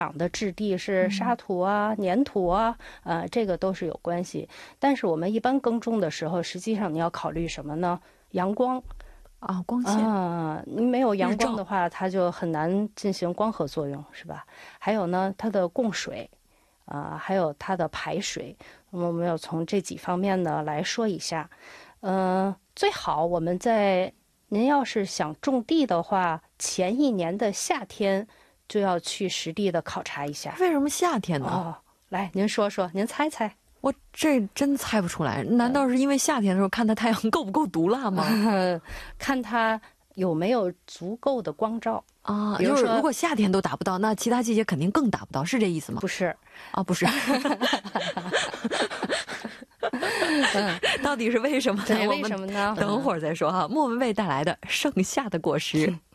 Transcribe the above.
长的质地是沙土啊、粘土啊，这个都是有关系。但是我们一般耕种的时候，实际上你要考虑什么呢？阳光啊，光线你没有阳光的话，它就很难进行光合作用，是吧？还有呢，它的供水，还有它的排水，那么我们要从这几方面呢来说一下。最好我们您要是想种地的话，前一年的夏天就要去实地的考察一下。 为什么夏天呢？ 来，您说说，您猜猜。 我这真猜不出来，难道是因为夏天的时候看它太阳够不够毒辣吗？ 看它有没有足够的光照啊，就是如果夏天都达不到，那其他季节肯定更达不到，是这意思吗？ 不是啊，不是。到底是为什么呢？ 对，为什么呢？ 等会儿再说哈。莫文蔚带来的《盛夏的果实》。